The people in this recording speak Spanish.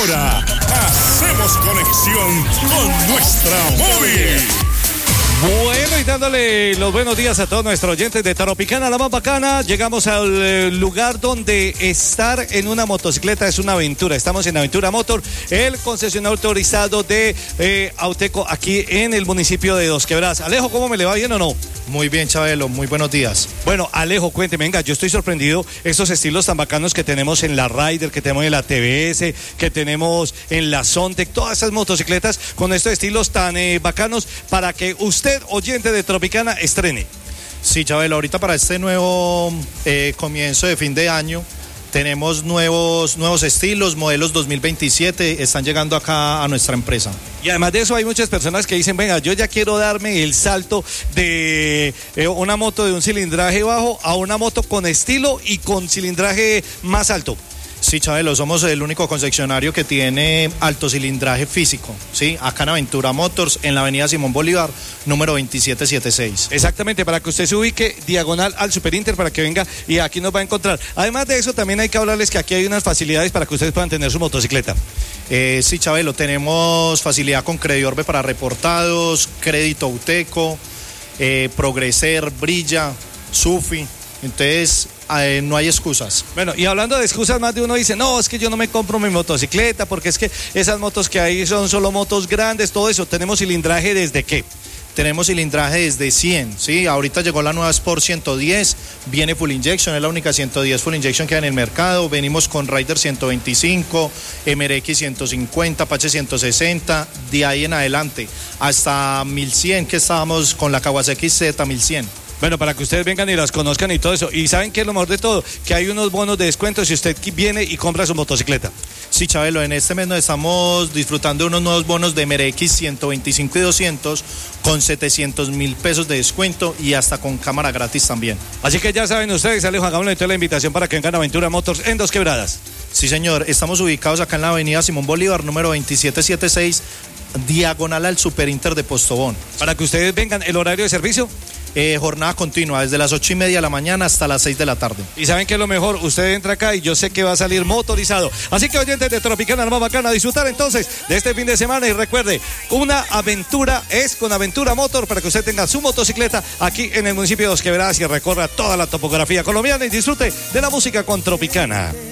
ahora hacemos conexión con nuestra móvil. Bueno, y dándole los buenos días a todos nuestros oyentes de Tropicana, la más bacana. Llegamos al lugar donde estar en una motocicleta es una aventura. Estamos en Aventura Motor, el concesionario autorizado de Auteco aquí en el municipio de Dos Quebradas. Alejo, ¿cómo me le va? ¿Bien o no? Muy bien, Chabelo, muy buenos días. Bueno, Alejo, cuénteme, venga, yo estoy sorprendido estos estilos tan bacanos que tenemos en la Rider, que tenemos en la TBS, que tenemos en la Sontec, todas esas motocicletas con estos estilos tan bacanos para que usted, oyente de Tropicana, estrene. Sí, Chabelo, ahorita para este nuevo comienzo de fin de año tenemos nuevos estilos, modelos 2027, están llegando acá a nuestra empresa. Y además de eso hay muchas personas que dicen, venga, yo ya quiero darme el salto de una moto de un cilindraje bajo a una moto con estilo y con cilindraje más alto. Sí, Chabelo, somos el único concesionario que tiene alto cilindraje físico, ¿sí? Acá en Aventura Motors, en la avenida Simón Bolívar, número 2776. Exactamente, para que usted se ubique diagonal al Superinter, para que venga y aquí nos va a encontrar. Además de eso, también hay que hablarles que aquí hay unas facilidades para que ustedes puedan tener su motocicleta. Sí, Chabelo, tenemos facilidad con Crediorbe para reportados, Crédito Auteco, Progreser, Brilla, Sufi, entonces no hay excusas. Bueno, y hablando de excusas, más de uno dice, no, es que yo no me compro mi motocicleta porque es que esas motos que hay son solo motos grandes, todo eso. ¿Tenemos cilindraje desde qué? Tenemos cilindraje desde 100, ¿sí? Ahorita llegó la nueva Sport 110, viene Full Injection, es la única 110 Full Injection que hay en el mercado. Venimos con Rider 125, MRX 150, Apache 160, de ahí en adelante hasta 1100 que estábamos con la Kawasaki Z1100. Bueno, para que ustedes vengan y las conozcan y todo eso. Y ¿saben qué es lo mejor de todo? Que hay unos bonos de descuento si usted viene y compra su motocicleta. Sí, Chabelo, en este mes nos estamos disfrutando de unos nuevos bonos de MRX 125 y 200 con 700,000 pesos de descuento y hasta con cámara gratis también. Así que ya saben ustedes, Alejo, hagámosle entonces la invitación para que vengan a Aventura Motors en Dos Quebradas. Sí, señor, estamos ubicados acá en la avenida Simón Bolívar, número 2776, diagonal al Superinter de Postobón. Para que ustedes vengan, ¿el horario de servicio? Jornada continua, desde las 8:30 de la mañana hasta las 6 de la tarde. Y saben que es lo mejor, usted entra acá y yo sé que va a salir motorizado. Así que, oyentes de Tropicana, la más bacana, a disfrutar entonces de este fin de semana. Y recuerde, una aventura es con Aventura Motor para que usted tenga su motocicleta aquí en el municipio de Dos Quebradas y recorra toda la topografía colombiana y disfrute de la música con Tropicana.